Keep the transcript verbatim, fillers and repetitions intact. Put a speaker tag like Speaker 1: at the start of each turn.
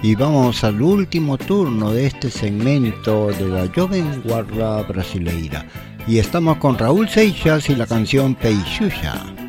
Speaker 1: Y vamos al último turno de este segmento de la Jovem Guarda Brasileira. Y estamos con Raúl Seixas y la canción Peixuxa.